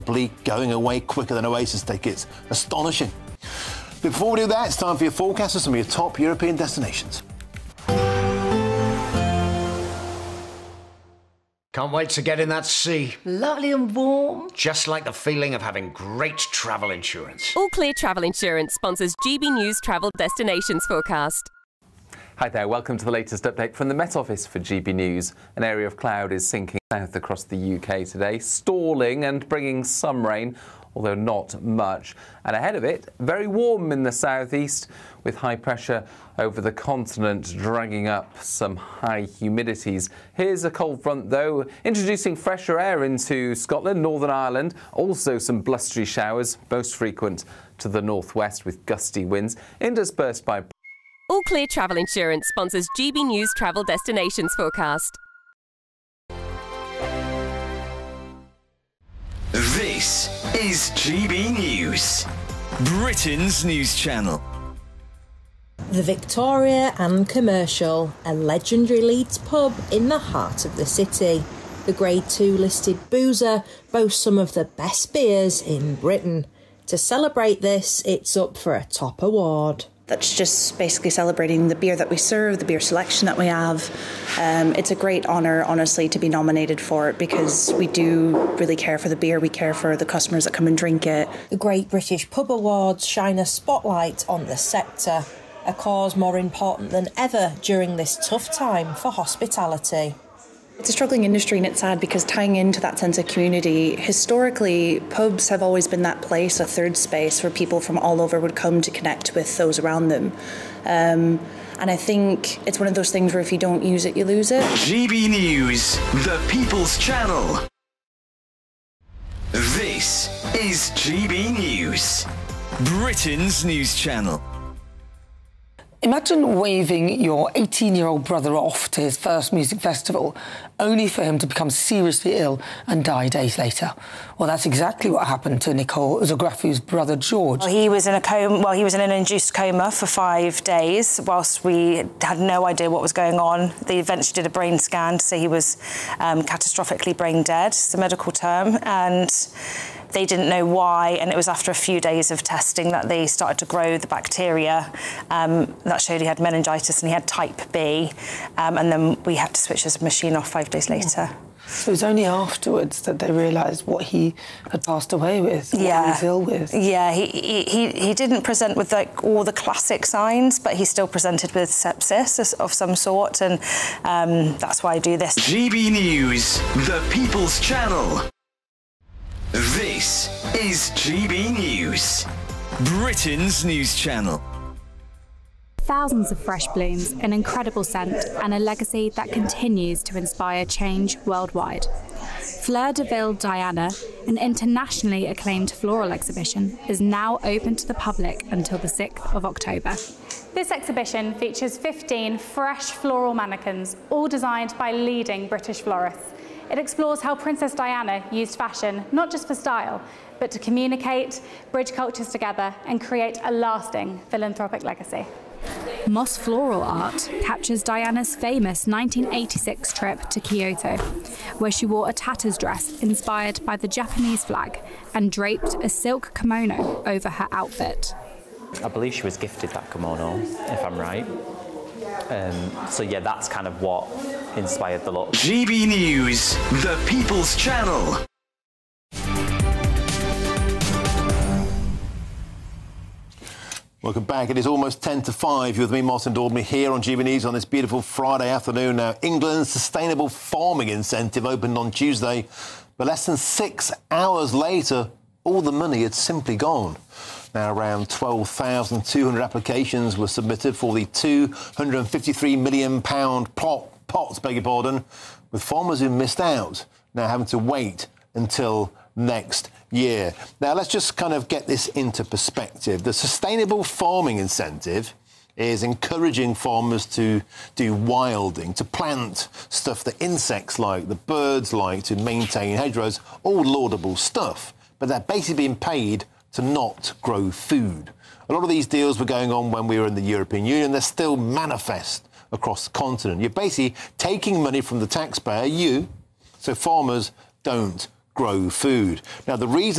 going away quicker than Oasis tickets. Astonishing. Before we do that, it's time for your forecast of some of your top European destinations. Can't wait to get in that sea. Lovely and warm. Just like the feeling of having great travel insurance. All Clear Travel Insurance sponsors GB News Travel Destinations Forecast. Hi there, welcome to the latest update from the Met Office for GB News. An area of cloud is sinking south across the UK today, stalling and bringing some rain, although not much. And ahead of it, very warm in the southeast, with high pressure over the continent dragging up some high humidities. Here's a cold front, though, introducing fresher air into Scotland, Northern Ireland. Also some blustery showers, most frequent to the northwest with gusty winds, interspersed by... All Clear Travel Insurance sponsors GB News Travel Destinations Forecast. This is GB News, Britain's news channel. The Victoria and Commercial, a legendary Leeds pub in the heart of the city. The Grade 2 listed boozer boasts some of the best beers in Britain. To celebrate this, it's up for a top award. That's just basically celebrating the beer that we serve, the beer selection that we have. It's a great honour, honestly, to be nominated for it because we do really care for the beer. We care for the customers that come and drink it. The Great British Pub Awards shine a spotlight on the sector, a cause more important than ever during this tough time for hospitality. It's a struggling industry and it's sad because tying into that sense of community, historically, pubs have always been that place, a third space where people from all over would come to connect with those around them. And I think it's one of those things where if you don't use it, you lose it. GB News, the People's Channel. This is GB News, Britain's news channel. Imagine waving your 18-year-old brother off to his first music festival, only for him to become seriously ill and die days later. Well, that's exactly what happened to Nicole Zografi's brother George. Well, he was in a coma. Well, he was in an induced coma for 5 days, whilst we had no idea what was going on. They eventually did a brain scan to say he was catastrophically brain dead. It's the medical term, and they didn't know why, and it was after a few days of testing that they started to grow the bacteria. That showed he had meningitis and he had type B, and then we had to switch his machine off 5 days later. So it was only afterwards that they realised what he had passed away with, what he was ill with. Yeah, he didn't present with like all the classic signs, but he still presented with sepsis of some sort, and that's why I do this. GB News, the People's Channel. This is GB News, Britain's news channel. Thousands of fresh blooms, an incredible scent, and a legacy that continues to inspire change worldwide. Fleur de Ville Diana, an internationally acclaimed floral exhibition, is now open to the public until the 6th of October. This exhibition features 15 fresh floral mannequins, all designed by leading British florists. It explores how Princess Diana used fashion, not just for style, but to communicate, bridge cultures together, and create a lasting philanthropic legacy. Moss Floral Art captures Diana's famous 1986 trip to Kyoto, where she wore a tatters dress inspired by the Japanese flag and draped a silk kimono over her outfit. I believe she was gifted that kimono, if I'm right. So yeah, that's kind of what inspired the look. GB News, the People's Channel. Welcome back. It is almost 10 to 5. You're with me, Martin Daubney, here on GB News on this beautiful Friday afternoon. Now, England's Sustainable Farming Incentive opened on Tuesday, but less than 6 hours later, all the money had simply gone. Now, around 12,200 applications were submitted for the £253 million pot, beg your pardon, with farmers who missed out now having to wait until next year. Now, let's just kind of get this into perspective. The Sustainable Farming Incentive is encouraging farmers to do wilding, to plant stuff that insects like, the birds like, to maintain hedgerows, all laudable stuff. But they're basically being paid to not grow food. A lot of these deals were going on when we were in the European Union. They're still manifest across the continent. You're basically taking money from the taxpayer, so farmers don't grow food. Now, the reason